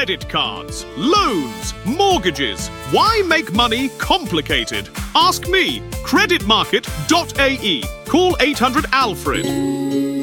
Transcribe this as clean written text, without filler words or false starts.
Credit cards, loans, mortgages. Why make money complicated? Ask me, creditmarket.ae. Call 800 Alfred.